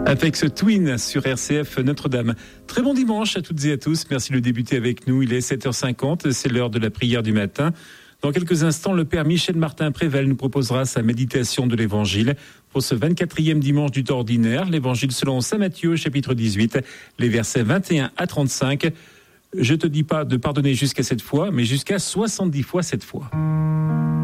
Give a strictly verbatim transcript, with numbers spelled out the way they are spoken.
Avec ce Twin sur R C F Notre-Dame. Très bon dimanche à toutes et à tous. Merci de débuter avec nous. Il est sept heures cinquante, c'est l'heure de la prière du matin. Dans quelques instants, le Père Michel Martin Prével nous proposera sa méditation de l'Évangile pour ce vingt-quatrième dimanche du temps ordinaire. L'Évangile selon saint Matthieu, chapitre dix-huit, les versets vingt et un à trente-cinq. Je te dis pas de pardonner jusqu'à sept fois, mais jusqu'à soixante-dix fois sept fois.